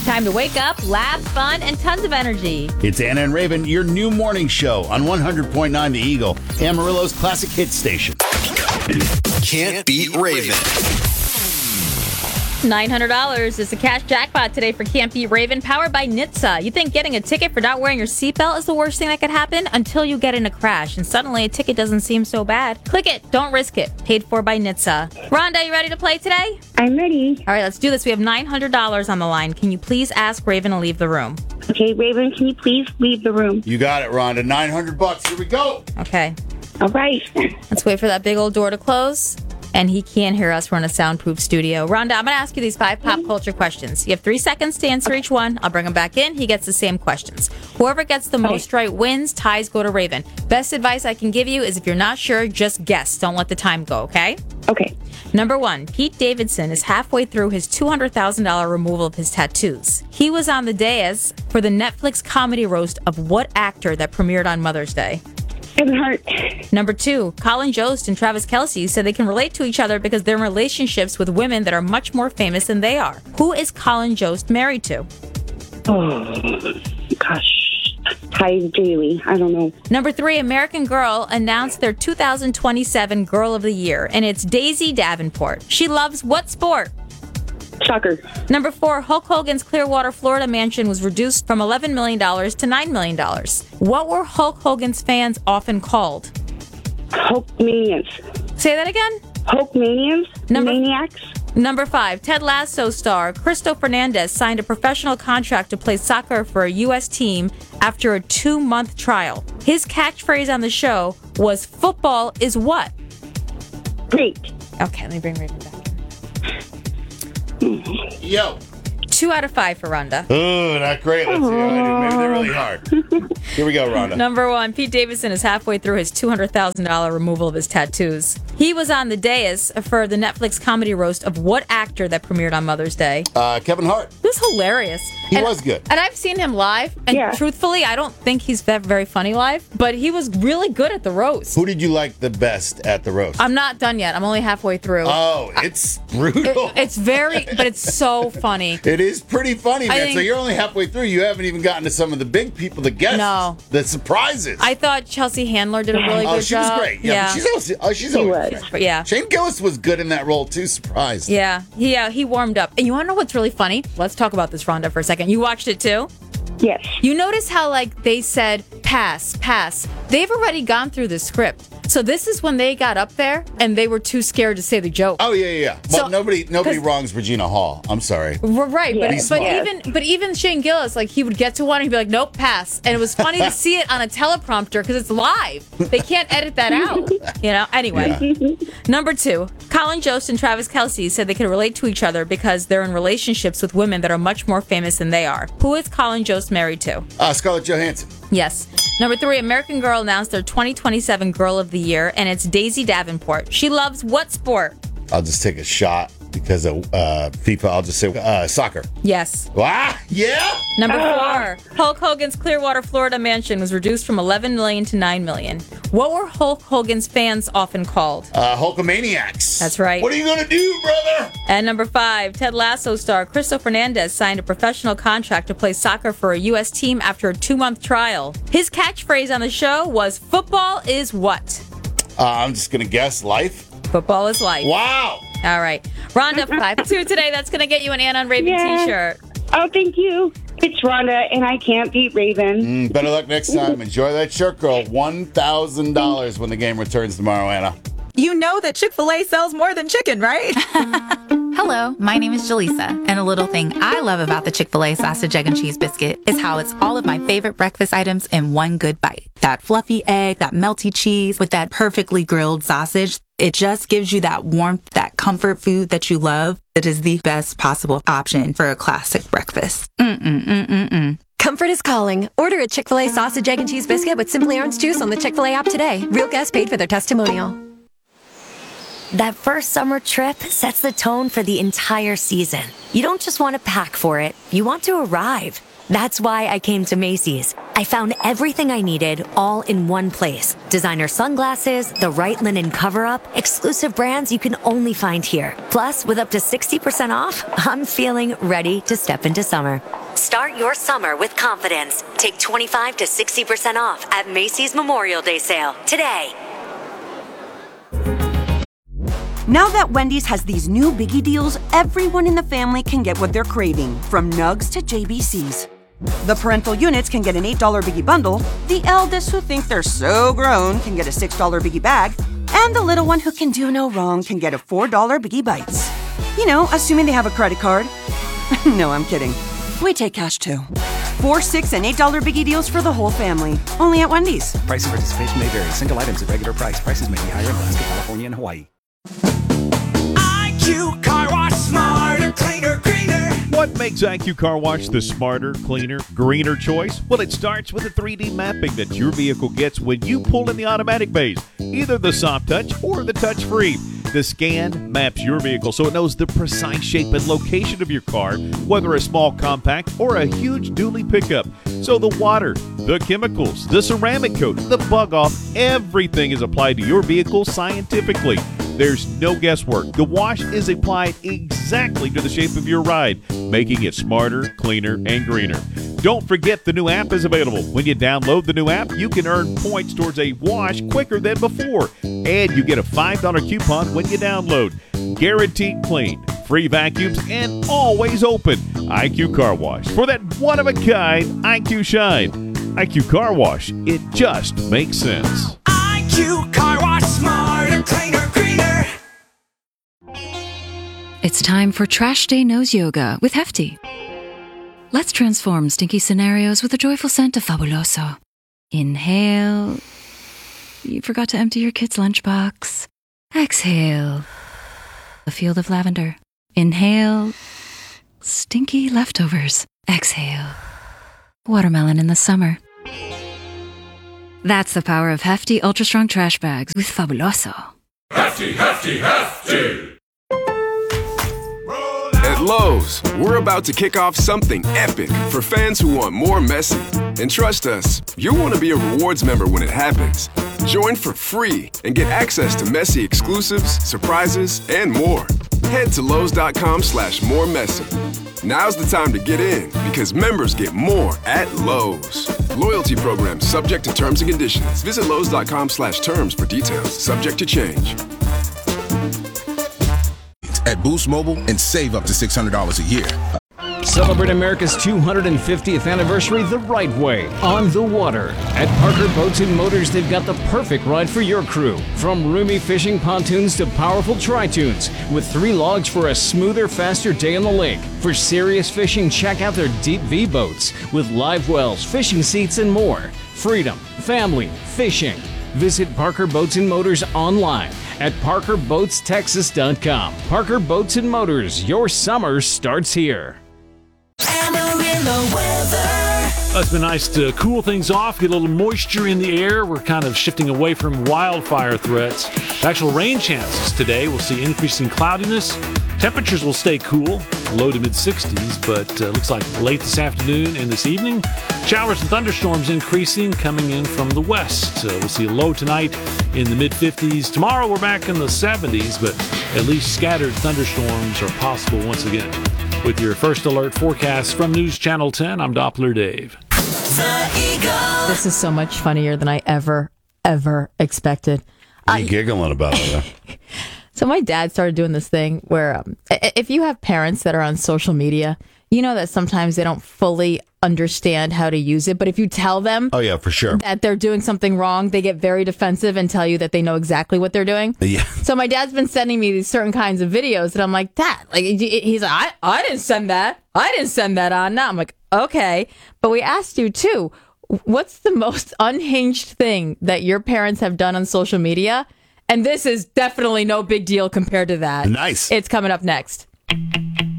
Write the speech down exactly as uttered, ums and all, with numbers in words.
Time to wake up, laugh, fun, and tons of energy. It's Anna and Raven, your new morning show on one hundred point nine The Eagle, Amarillo's classic hit station. Can't beat Raven. nine hundred dollars is the cash jackpot today for Can't Beat Raven, powered by N H T S A. You think getting a ticket for not wearing your seatbelt is the worst thing that could happen? Until you get in a crash, and suddenly a ticket doesn't seem so bad. Click it. Don't risk it. Paid for by N H T S A. Rhonda, you ready to play today? I'm ready. All right, let's do this. We have nine hundred dollars on the line. Can you please ask Raven to leave the room? Okay, Raven, can you please leave the room? You got it, Rhonda. nine hundred bucks. Here we go. Okay. All right. Let's wait for that big old door to close. And he can't hear us. We're in a soundproof studio. Rhonda, I'm going to ask you these five pop culture questions. You have three seconds to answer each one. I'll bring him back in. He gets the same questions. Whoever gets the most right wins. Ties go to Raven. Best advice I can give you is if you're not sure, just guess. Don't let the time go, okay? Okay. Number one, Pete Davidson is halfway through his two hundred thousand dollars removal of his tattoos. He was on the dais for the Netflix comedy roast of what actor that premiered on Mother's Day? Kevin Hart. Number two, Colin Jost and Travis Kelce said they can relate to each other because they're in relationships with women that are much more famous than they are. Who is Colin Jost married to? Oh, gosh. Ty Daly. I don't know. Number three, American Girl announced their two thousand twenty-seven Girl of the Year, and it's Daisy Davenport. She loves what sport? Soccer. Number four, Hulk Hogan's Clearwater, Florida mansion was reduced from eleven million dollars to nine million dollars. What were Hulk Hogan's fans often called? Hulkmanians. Say that again? Hulkmanians? Number- Maniacs? Number five, Ted Lasso star Cristo Fernandez signed a professional contract to play soccer for a U S team after a two-month trial. His catchphrase on the show was, "Football is what?" Great. Okay, let me bring Raven back. Yo. Two out of five for Rhonda. Oh, not great. Let's see how I do. Maybe they're really hard. Here we go, Rhonda. Number one, Pete Davidson is halfway through his two hundred thousand dollars removal of his tattoos. He was on the dais for the Netflix comedy roast of what actor that premiered on Mother's Day? Uh, Kevin Hart. It was hilarious. He And- was good. And I've seen him live, and Yeah. truthfully, I don't think he's ve- very funny live, but he was really good at the roast. Who did you like the best at the roast? I'm not done yet. I'm only halfway through. oh, it's It- brutal. it's very, but it's so funny. It is pretty funny, I man. think- So you're only halfway through. You haven't even gotten to some of the big people, the guests, No. the surprises. I thought Chelsea Handler did a really oh, good she job. was great. Yeah, but she's always, oh, she's always was. great. But yeah. Shane Gillis was good in that role too. Surprised. Yeah, he, uh, he warmed up. And you want to know what's really funny? Let's talk about this, Rhonda, for a second. You watched it too? Yes. You notice how, like, they said, pass, pass. They've already gone through the script. So this is when they got up there and they were too scared to say the joke. Oh yeah, yeah. yeah. But So- nobody, nobody 'cause- wrongs Regina Hall. I'm sorry. R- Right, Yeah. but, Be but smart. even but even Shane Gillis, like, he would get to one and he'd be like, nope, pass. And it was funny to see it on a teleprompter because it's live. They can't edit that out. You know? Anyway. Number two, Colin Jost and Travis Kelce said they could relate to each other because they're in relationships with women that are much more famous than they are. Who is Colin Jost married to? Uh, Scarlett Johansson. Yes. Number three, American Girl announced their twenty twenty-seven Girl of the Year, and it's Daisy Davenport. She loves what sport? I'll just take a shot because of uh, FIFA. I'll just say uh, soccer. Yes. Wow. Yeah. Number four, Hulk Hogan's Clearwater, Florida mansion was reduced from eleven million dollars to nine million dollars. What were Hulk Hogan's fans often called? Uh, Hulkamaniacs. That's right. What are you gonna do, brother? And number five, Ted Lasso star Cristo Fernandez signed a professional contract to play soccer for a U S team after a two-month trial. His catchphrase on the show was, "Football is what?" Uh, I'm just gonna guess life. Football is life. Wow. All right. Rhonda, five two today. That's going to get you an Anna and Raven Yeah. t-shirt. Oh, thank you. It's Rhonda, and I can't beat Raven. Mm, better luck next time. Enjoy that shirt, girl. one thousand dollars when the game returns tomorrow, Anna. You know that Chick-fil-A sells more than chicken, right? Hello, my name is Jaleesa, and a little thing I love about the Chick-fil-A sausage, egg, and cheese biscuit is how it's all of my favorite breakfast items in one good bite. That fluffy egg, that melty cheese with that perfectly grilled sausage. It just gives you that warmth, that comfort food that you love. It is the best possible option for a classic breakfast. Mm-mm-mm-mm-mm. Comfort is calling. Order a Chick-fil-A sausage, egg, and cheese biscuit with Simply Orange juice on the Chick-fil-A app today. Real guests paid for their testimonial. That first summer trip sets the tone for the entire season. You don't just want to pack for it, you want to arrive. That's why I came to Macy's. I found everything I needed all in one place. Designer sunglasses, the right linen cover-up, exclusive brands you can only find here. Plus, with up to sixty percent off, I'm feeling ready to step into summer. Start your summer with confidence. Take twenty-five to sixty percent off at Macy's Memorial Day sale today. Now that Wendy's has these new biggie deals, everyone in the family can get what they're craving, from nugs to J B Cs. The parental units can get an eight dollar biggie bundle, the eldest who think they're so grown can get a six dollar biggie bag, and the little one who can do no wrong can get a four dollar biggie bites. You know, assuming they have a credit card. No, I'm kidding. We take cash too. Four, six, and eight dollar biggie deals for the whole family. Only at Wendy's. Price and participation may vary. Single items at regular price. Prices may be higher in Alaska, California, and Hawaii. I Q Car Wash, smarter, cleaner, greener. What makes I Q Car Wash the smarter, cleaner, greener choice? Well, it starts with the three D mapping that your vehicle gets when you pull in the automatic bays, either the soft touch or the touch free. The scan maps your vehicle so it knows the precise shape and location of your car, whether a small compact or a huge dually pickup. So the water, the chemicals, the ceramic coat, the bug off, everything is applied to your vehicle scientifically. There's no guesswork. The wash is applied exactly to the shape of your ride, making it smarter, cleaner, and greener. Don't forget the new app is available. When you download the new app, you can earn points towards a wash quicker than before. And you get a five dollar coupon when you download. Guaranteed clean, free vacuums, and always open. I Q Car Wash. For that one-of-a-kind I Q shine. I Q Car Wash. It just makes sense. I Q Car Wash, smarter, cleaner, greener. It's time for Trash Day Nose Yoga with Hefty. Let's transform stinky scenarios with the joyful scent of Fabuloso. Inhale. You forgot to empty your kid's lunchbox. Exhale. A field of lavender. Inhale. Stinky leftovers. Exhale. Watermelon in the summer. That's the power of Hefty Ultra Strong Trash Bags with Fabuloso. Hefty, Hefty, Hefty! At Lowe's, we're about to kick off something epic for fans who want more messy. And trust us, you'll want to be a rewards member when it happens. Join for free and get access to messy exclusives, surprises, and more. Head to Lowe's.com slash more messy. Now's the time to get in because members get more at Lowe's. Loyalty program subject to terms and conditions. Visit Lowe's.com slash terms for details. Subject to change. At Boost Mobile and save up to six hundred dollars a year. Celebrate America's two hundred fiftieth anniversary the right way, on the water. At Parker Boats and Motors, they've got the perfect ride for your crew. From roomy fishing pontoons to powerful tri-tunes, with three logs for a smoother, faster day on the lake. For serious fishing, check out their Deep V boats with live wells, fishing seats, and more. Freedom, family, fishing. Visit Parker Boats and Motors online at parker boats texas dot com. Parker Boats and Motors, your summer starts here. Amarillo weather. Well, it's been nice to cool things off, get a little moisture in the air. We're kind of shifting away from wildfire threats. Actual rain chances today, we'll see increasing cloudiness. Temperatures will stay cool, low to mid sixties, but uh, looks like late this afternoon and this evening, showers and thunderstorms increasing, coming in from the west. Uh, we'll see a low tonight in the mid fifties. Tomorrow we're back in the seventies, but at least scattered thunderstorms are possible once again. With your first alert forecast from News Channel ten, I'm Doppler Dave. This is so much funnier than I ever, ever expected. What are you giggling about it? So my dad started doing this thing where um, if you have parents that are on social media, you know that sometimes they don't fully understand how to use it. But if you tell them oh, yeah, for sure. that they're doing something wrong, they get very defensive and tell you that they know exactly what they're doing. Yeah. So my dad's been sending me these certain kinds of videos that I'm like, Dad, like he's like, I, I didn't send that. I didn't send that on. No, I'm like, okay. But we asked you too, what's the most unhinged thing that your parents have done on social media? And this is definitely no big deal compared to that. Nice. It's coming up next.